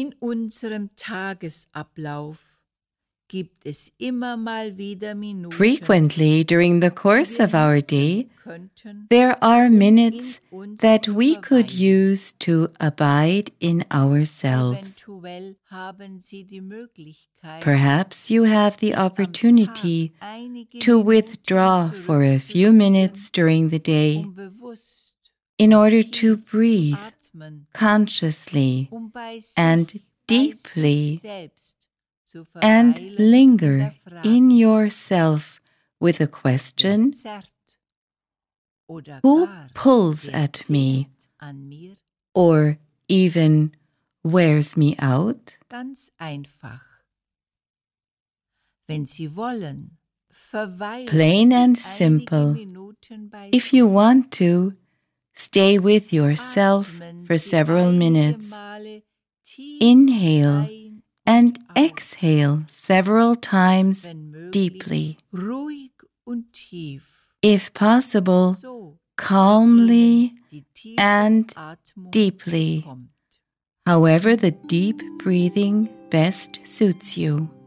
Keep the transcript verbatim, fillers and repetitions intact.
In unserem Tagesablauf gibt es immer mal wieder Minuten, Frequently during the course die of wir our nutzen day, könnten, there are um minutes in uns that zu we could verweilen. use to abide in ourselves. Eventuell haben Sie die Möglichkeit, Perhaps you have the sich am opportunity Tag einige to Minuten withdraw for a few zurückzuziehen, minutes during the day um bewusst in und order tief to zu breathe atmen, consciously um bei sich, and bei sich deeply selbst zu and verweilen in linger der in Frage, yourself with a wer question, zerrt oder who gar pulls wer at me, zehrt an mir? or even wears me out? Ganz einfach. Wenn Sie wollen, verweilen Plain Sie and einige simple. Minuten bei If you sich. want to, stay with yourself Atmen for Sie several einige minutes. Male tief Inhale ein and und aus, exhale several times wenn möglich, deeply. ruhig und tief. If possible, So, wie calmly Ihnen die tiefe and Atmung deeply, kommt. however the deep breathing best suits you.